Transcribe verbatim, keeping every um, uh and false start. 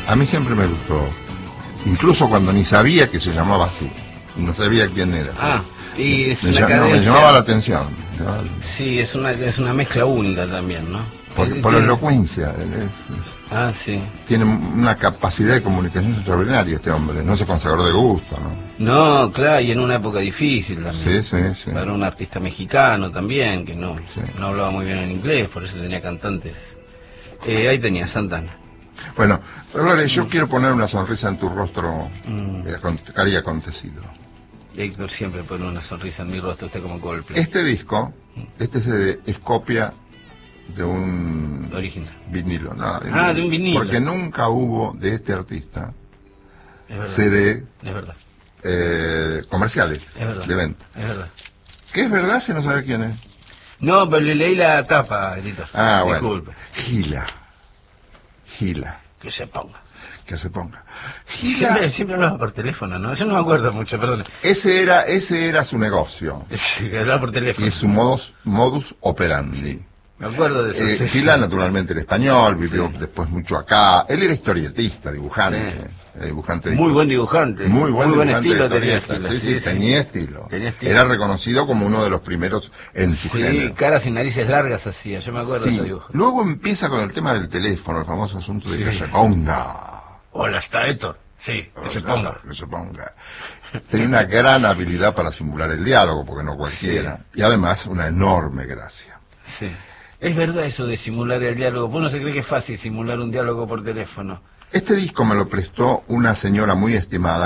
A mí siempre me gustó, incluso cuando ni sabía que se llamaba así, no sabía quién era. Ah, y es me, la llam- no, me cadencia. llamaba la atención. ¿No? Sí, es una, es una mezcla única también, ¿no? Por, Eh, por la tiene- elocuencia. Él es- es- Ah, sí. tiene una capacidad de comunicación extraordinaria este hombre. No se consagró de gusto, ¿no? No, claro, y en una época difícil también. Sí, sí, sí. Para un artista mexicano también, que no, Sí. no hablaba muy bien en inglés, por eso tenía cantantes. Eh, ahí tenía Santana. Bueno, Dolores, yo quiero poner una sonrisa en tu rostro, Mm. eh, con- cari acontecido. Héctor siempre pone una sonrisa en mi rostro, usted como Coldplay. Este disco, este es, es copia de un Original. vinilo. No, Ah, de un vinilo. Porque nunca hubo de este artista Es verdad. C D Es verdad. eh, comerciales Es verdad. de venta. Es verdad. ¿Qué es verdad si no sabe quién es? No, pero le leí la tapa, Edito. Ah, bueno. Disculpe. Gila. Gila. Que se ponga. Que se ponga. Gila. Siempre, siempre hablaba por teléfono, ¿no? Yo no me acuerdo mucho, perdón. Ese era, ese era su negocio. Sí, que hablaba por teléfono. Y su modus, modus operandi. Me acuerdo de eso. Eh, sí, Gila, sí. naturalmente, era español, vivió Sí. después mucho acá. Él era historietista, dibujante. Sí. eh, dibujante de- Muy buen dibujante. Muy buen, dibujante estilo de tenía historietas. Gila. Sí, sí, tenía estilo. Tenía estilo. Era reconocido como uno de los primeros en su Sí, género. caras y narices largas hacía, yo me acuerdo de Sí. ese dibujo. Luego empieza con el tema del teléfono, el famoso asunto de Sí. que se ponga. Hola, está Héctor. Sí, que se ponga. Que se ponga. Tenía una gran habilidad para simular el diálogo, porque no cualquiera. Y además una enorme gracia. Sí. Es verdad eso de simular el diálogo. Uno se cree que es fácil simular un diálogo por teléfono. Este disco me lo prestó una señora muy estimada